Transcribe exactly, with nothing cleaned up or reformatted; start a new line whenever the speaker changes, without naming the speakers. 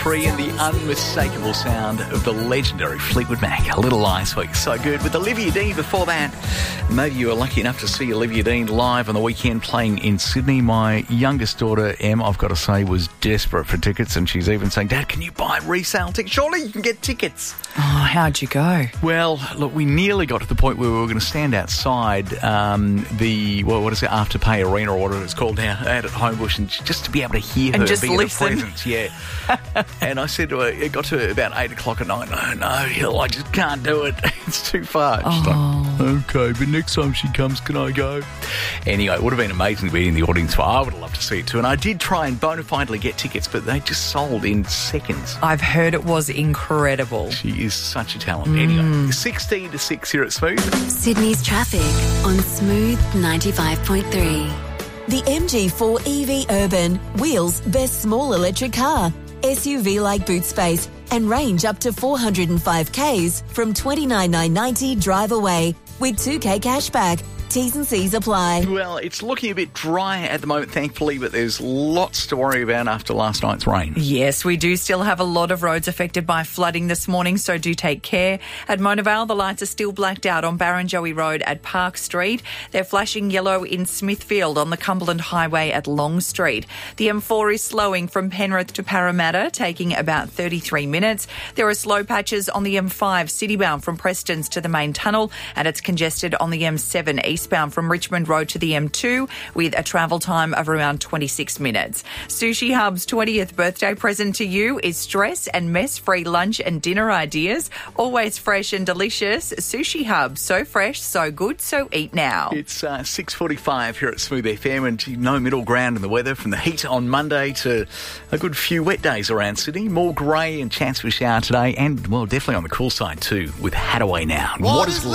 three and the unmistakable sound of the legendary Fleetwood Mac. A Little Lie Sweet, so good. With Olivia Dean before that. Maybe you were lucky enough to see Olivia Dean live on the weekend playing in Sydney. My youngest daughter, Em, I've got to say, was desperate for tickets, and she's even saying, Dad, can you buy resale tickets? Surely you can get tickets.
Oh, how'd you go?
Well, look, we nearly got to the point where we were going to stand outside um, the, well, what is it, Afterpay Arena or whatever it's called now, out at Homebush, and just to be able to hear
and
her
just
be in
listen.
her presence. Yeah. And I said to her, it got to about eight o'clock at night, no, no, Hill, I just can't do it. It's too far. She's
Oh.
like, okay, but next time she comes, can I go? Anyway, it would have been amazing to be in the audience, but I would have loved to see it too. And I did try and bona fidely get tickets, but they just sold in seconds.
I've heard it was incredible.
She is such a talent. Anyway, sixteen to six here at Smooth.
Sydney's traffic on Smooth ninety-five point three.
The M G four E V Urban, Wheels' best small electric car. S U V-like boot space and range up to four hundred five kays from twenty-nine thousand nine hundred ninety drive away with two K cashback. T's and C's apply.
Well, it's looking a bit dry at the moment, thankfully, but there's lots to worry about after last night's rain.
Yes, we do still have a lot of roads affected by flooding this morning, so do take care. At Mona Vale, the lights are still blacked out on Barrenjoey Road at Park Street. They're flashing yellow in Smithfield on the Cumberland Highway at Long Street. The M four is slowing from Penrith to Parramatta, taking about thirty-three minutes. There are slow patches on the M five citybound from Prestons to the main tunnel, and it's congested on the M seven eastbound from Richmond Road to the M two with a travel time of around twenty-six minutes. Sushi Hub's twentieth birthday present to you is stress and mess-free lunch and dinner ideas. Always fresh and delicious. Sushi Hub, so fresh, so good, so eat now.
It's uh, six forty-five here at Smooth F M, and no middle ground in the weather, from the heat on Monday to a good few wet days around Sydney. More grey and chance for a shower today, and, well, definitely on the cool side too with Hadaway now. What, what is love?